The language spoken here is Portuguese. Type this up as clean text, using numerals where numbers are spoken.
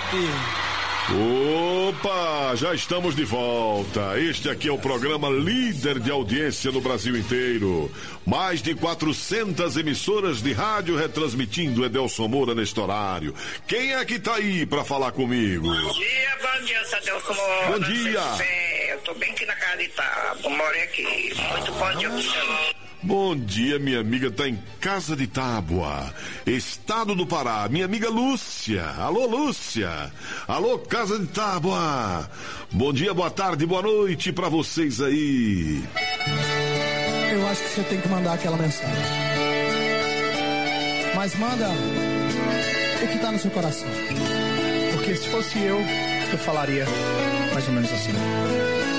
Opa, já estamos de volta. Este aqui é o programa líder de audiência no Brasil inteiro. Mais de 400 emissoras de rádio retransmitindo Edelson Moura neste horário. Quem é que tá aí pra falar comigo? Bom dia, Edelson Moura. Bom dia. Eu tô bem aqui na casa de Tábua, morei aqui. Muito bom dia pro senhor. Bom dia, minha amiga tá em Casa de Tábua, estado do Pará, minha amiga Lúcia. Alô, Lúcia. Alô, Casa de Tábua. Bom dia, boa tarde, boa noite pra vocês aí. Eu acho que você tem que mandar aquela mensagem. Mas manda o que tá no seu coração. Porque se fosse eu falaria mais ou menos assim.